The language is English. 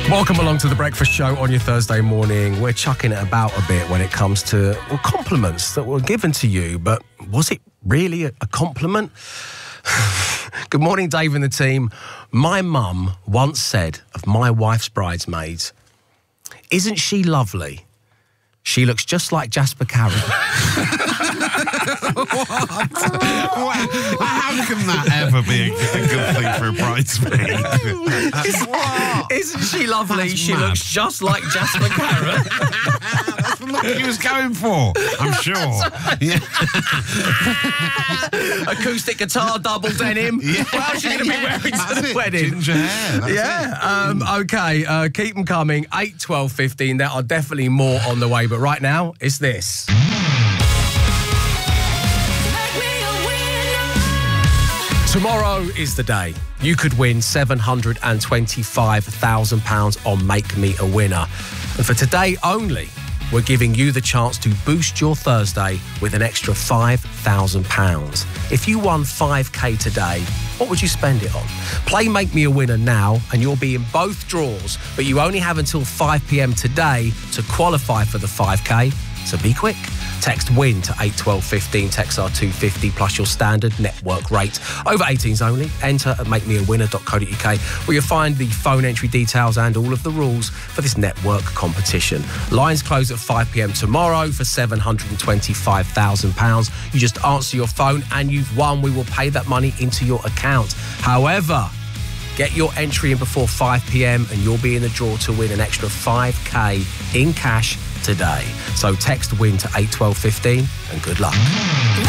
Welcome along to The Breakfast Show on your Thursday morning. We're chucking it about a bit when it comes to compliments that were given to you, but was it really a compliment? Good morning, Dave and the team. My mum once said of my wife's bridesmaids, "Isn't she lovely? She looks just like Jasper Carrott." How can that ever be a good thing for a bridesmaid? Isn't she lovely? That's she mad. looks just like Jasper Carrott. That's the look he was going for, I'm sure. Yeah. Acoustic guitar, double denim. Yeah. What else are you going to be wearing to That's the it, wedding? ginger hair. That's it. Okay, keep them coming. 8, 12, 15. There are definitely more on the way, but right now, it's this. Tomorrow is the day. You could win £725,000 on Make Me a Winner. And for today only, we're giving you the chance to boost your Thursday with an extra £5,000. If you won 5k today, what would you spend it on? Play Make Me a Winner now and you'll be in both draws, but you only have until 5 p.m. today to qualify for the 5k, so be quick. Text WIN to 81215, text R250 plus your standard network rate. Over 18s only. Enter at makemeawinner.co.uk where you'll find the phone entry details and all of the rules for this network competition. Lines close at 5 p.m. tomorrow for £725,000. You just answer your phone and you've won. We will pay that money into your account. However, get your entry in before 5 p.m. and you'll be in the draw to win an extra 5k in cash today. So text WIN to 81215 and good luck.